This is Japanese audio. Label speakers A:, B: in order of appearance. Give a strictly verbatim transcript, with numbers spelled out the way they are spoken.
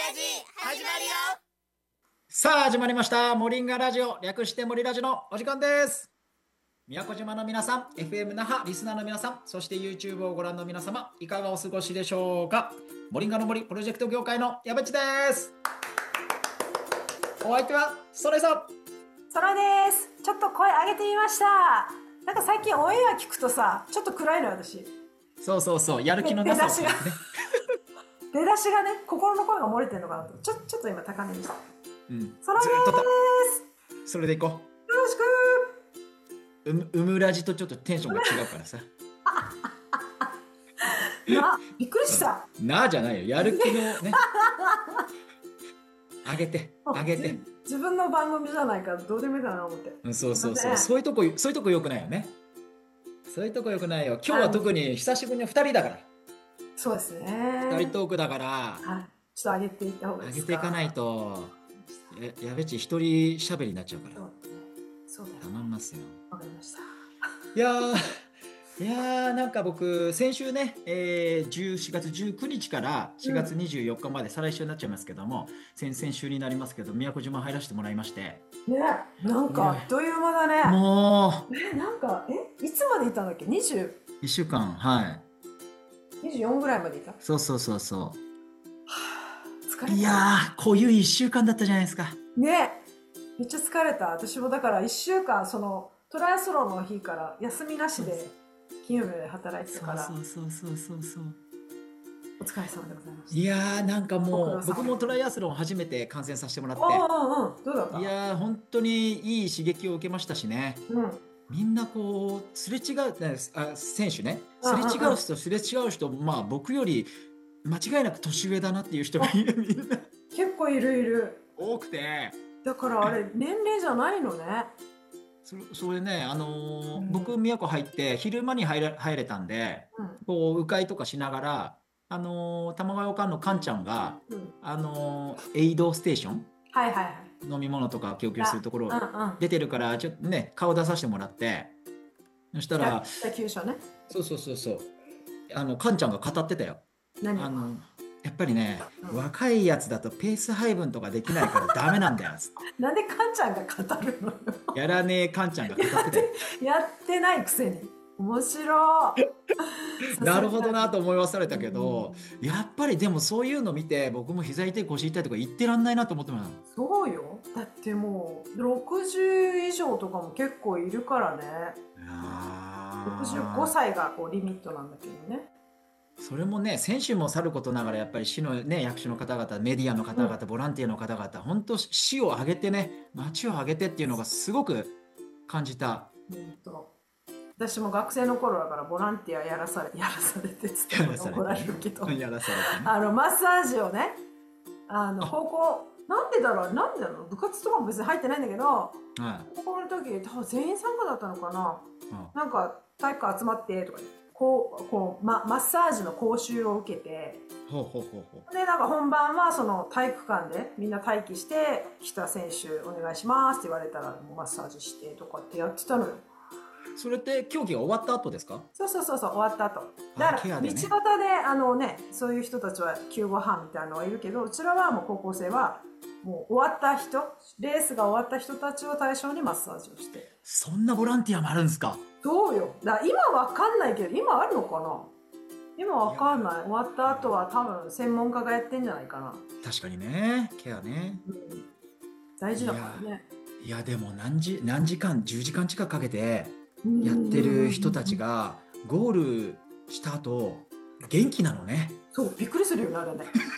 A: ジ始まるよ。
B: さあ始まりましたモリンガラジオ、略してモリラジのお時間です。宮古島の皆さん、 エフエム 那覇リスナーの皆さん、そして YouTube をご覧の皆様、いかがお過ごしでしょうか。モリンガの森プロジェクト業界の矢渕です。お相手はソレさん。
C: ソラです。ちょっと声上げてみました。なんか最近オンエア聞くとさ、ちょっと暗いのよ私。
B: そうそうそう、やる気のなさをね。
C: 出だしがね、心の声が漏れてるのかなと。ちょちょっと今高めにした。
B: うん、
C: ソラで
B: す。それでいこう。
C: よろし
B: く。うむ、うむラジとちょっとテンションが違うからさ。
C: な、びっくりした。
B: なあじゃないよ。やる気のね。上げて、上げて。
C: 自分の番組じゃないからどうでもいいかな思って。
B: うん、そうそうそう。そういうとこ、そういうとこ良くないよね。そういうとこ良くないよ。今日は特に久しぶりにふたりだから。
C: そうですね。
B: ふたりトークだから。
C: はい。ちょっと上げていった方がいいですか。
B: 上げていかないと、や、やべち一人喋りになっちゃうから。
C: そうだね。
B: たまんますよ。
C: わかりました。
B: いやー。いやーなんか僕先週ね、えー、じゅうしがつじゅうくにちからしがつにじゅうよっかまで、再来週になっちゃいますけども、先々週になりますけど宮古島入らせてもらいまして、
C: ね、なんかあっという間だね。
B: もう
C: え、なんかえいつまでいたんだっけ。にじゅう
B: いっしゅうかん、はい
C: にじゅうよんぐらいまでいた。
B: そうそうそうそう、は
C: あ、疲れた。
B: いやーこういういっしゅうかんだったじゃないですか
C: ね。めっちゃ疲れた。私もだからいっしゅうかんそのトライアスロンの日から休みなしで金曜日で働いてたから、
B: そうそうそうそうそう、
C: お疲れ様でございました。
B: いやーなんかもう僕もトライアスロン初めて観戦させてもらって、
C: うんうんうん、どうだった？
B: いやー本当にいい刺激を受けましたしね、うん、みんなこうすれ違うあ選手ね、すれ違う人すれ違う人、まあ僕より間違いなく年上だなっていう人がみんな
C: 結構いるいる
B: 多くて、
C: だからあれ年齢じゃないのね。
B: それ、それね、あのーうん、僕宮古入って昼間に入れ、入れたんで、うん、こう迂回とかしながら、あのー、玉川館のカンちゃんが、うん、あのー、エイドステーション、
C: はいはいはい、
B: 飲み物とか供給するところ出てるから、ちょっとね顔出させてもらって、そしたら
C: 北九州ね、
B: そうそうそうそう、あのカンちゃんが語ってたよ。
C: 何？
B: あのやっぱりね、うん、若いやつだとペース配分とかできないからダメなんだよ
C: なんでカンちゃんが語るのよ
B: やらねえカンちゃんが語ってたよ
C: やってないくせに面白い
B: なるほどなと思い忘れたけど、うん、やっぱりでもそういうの見て僕も膝痛い腰痛いとか言ってらんないなと思ってます。
C: そうよ、だってもうろくじゅう以上とかも結構いるからね。ろくじゅうごさいがこうリミットなんだけどね。
B: それもね、選手もさることながらやっぱり市の、ね、役所の方々、メディアの方々、うん、ボランティアの方々、本当市を挙げてね、町を挙げてっていうのがすごく感じた。
C: 本当、私も学生の頃だからボランティアやらされやらされてつって怒られるけど、
B: やらされて、ね、
C: あのマッサージをね、あの高校なんでだろうなんでだろう部活とかも別に入ってないんだけど、はい、高校の時多分全員参加だったのかな、うん、なんか体育館集まってとかこうこう、ま、マッサージの講習を受けて、
B: ほうほうほうほう、
C: でなんか本番はその体育館でみんな待機して来た選手お願いしますって言われたらもうマッサージしてとかってやってたのよ。
B: それって競技が終わった後ですか？
C: そうそうそうそう、終わった後だから、ね、道端であのね、そういう人たちは救護班みたいなのがいるけど、うちらはもう高校生はもう終わった人、レースが終わった人たちを対象にマッサージをして。
B: そんなボランティアもあるんですか？
C: そうよ、だから今わかんないけど今あるのかな、今わかんない。終わった後は多分専門家がやってんじゃないかな。
B: 確かにね、ケアね、うん、
C: 大事だからね。
B: いや、いやでも何時、何時間じゅうじかん近くかけてやってる人たちがゴールした後元気なのね。
C: そう、びっくりするよねあれね